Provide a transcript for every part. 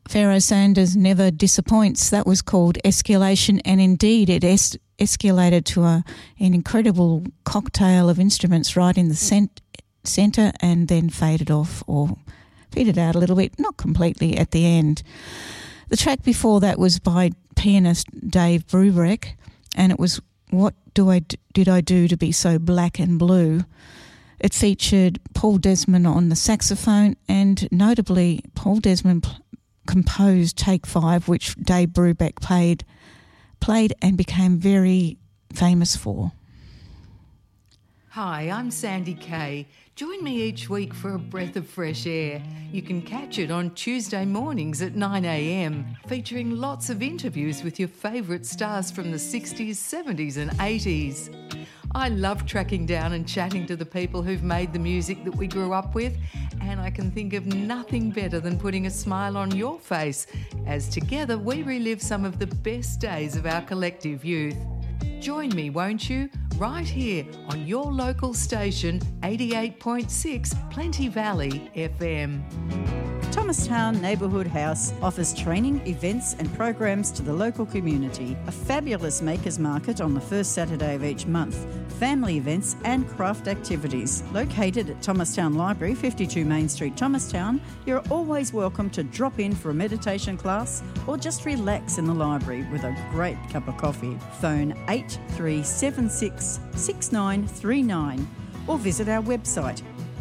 Pharoah Sanders Never Disappoints. That was called Escalation, and indeed it escalated to an incredible cocktail of instruments right in the centre and then faded off or faded out a little bit, not completely at the end. The track before that was by pianist Dave Brubeck, and it was What Did I Do to Be So Black and Blue? It featured Paul Desmond on the saxophone, and notably Paul Desmond composed Take 5, which Dave Brubeck played and became very famous for. Hi, I'm Sandy Kay. Join me each week for a breath of fresh air. You can catch it on Tuesday mornings at 9 a.m, featuring lots of interviews with your favourite stars from the 60s, 70s and 80s. I love tracking down and chatting to the people who've made the music that we grew up with, and I can think of nothing better than putting a smile on your face as together we relive some of the best days of our collective youth. Join me, won't you? Right here on your local station, 88.6 Plenty Valley FM. Thomastown Neighbourhood House offers training, events and programs to the local community. A fabulous makers market on the first Saturday of each month. Family events and craft activities. Located at Thomastown Library, 52 Main Street, Thomastown, you're always welcome to drop in for a meditation class or just relax in the library with a great cup of coffee. Phone 8376 6939 or visit our website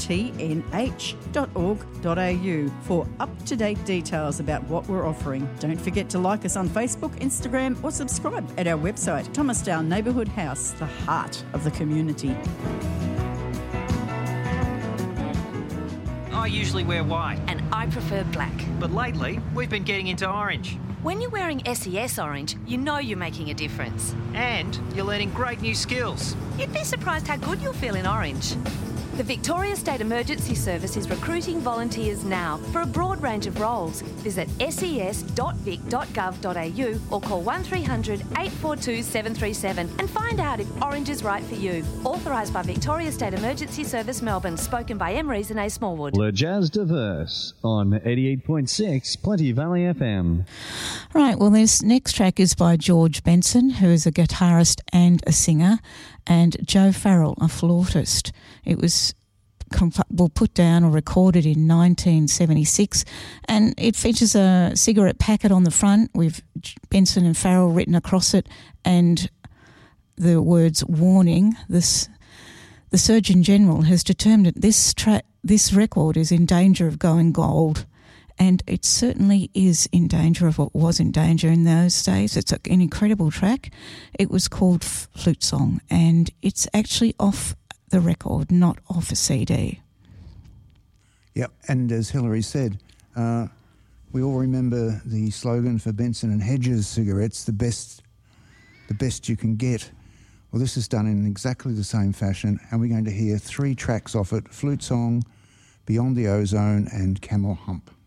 tnh.org.au for up-to-date details about what we're offering. Don't forget to like us on Facebook, Instagram or subscribe at our website, Thomastown Neighbourhood House, the heart of the community. I usually wear white. And I prefer black. But lately, we've been getting into orange. When you're wearing SES orange, you know you're making a difference. And you're learning great new skills. You'd be surprised how good you'll feel in orange. The Victoria State Emergency Service is recruiting volunteers now for a broad range of roles. Visit ses.vic.gov.au or call 1300 842 737 and find out if orange is right for you. Authorised by Victoria State Emergency Service Melbourne. Spoken by M. Rees and A. Smallwood. Le Jazz Diverse on 88.6 Plenty Valley FM. Right, well, this next track is by George Benson, who is a guitarist and a singer, and Joe Farrell, a flautist. It was put down or recorded in 1976, and it features a cigarette packet on the front with Benson and Farrell written across it and the words warning. The Surgeon General has determined that this record is in danger of going gold, and it certainly is in danger of what was in danger in those days. It's an incredible track. It was called Flute Song, and it's actually off the record, not off a CD. Yep, and as Hilary said, we all remember the slogan for Benson and Hedges cigarettes, the best you can get. Well, this is done in exactly the same fashion, and we're going to hear 3 tracks off it: Flute Song, Beyond the Ozone and Camel Hump.